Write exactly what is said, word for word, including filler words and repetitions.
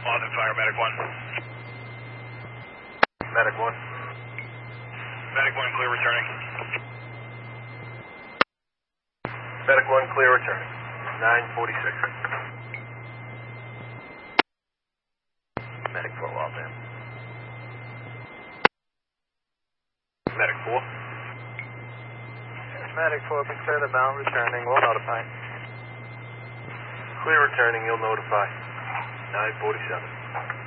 Boston Fire, Medic one. Medic one. Medic one, clear returning. Medic one, clear returning. nine forty-six. Medic four, Waltham. Medic four. Medic four, been clear the bound, returning, we'll notify. Clear returning, you'll notify. nine forty-seven.